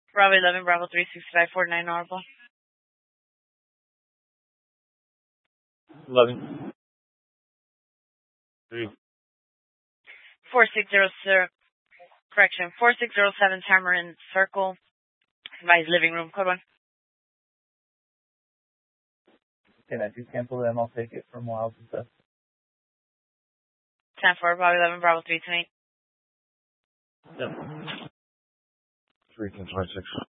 Bravo 11, Bravo 365, 49 Audible. 11. 3. 4607, correction, 4607 Tamarind Circle, Advise living room, code 1. Can I just cancel them? I'll take it from Wilds and stuff. 10-4, Bravo 11, Bravo 328. Yep. 3 10 26.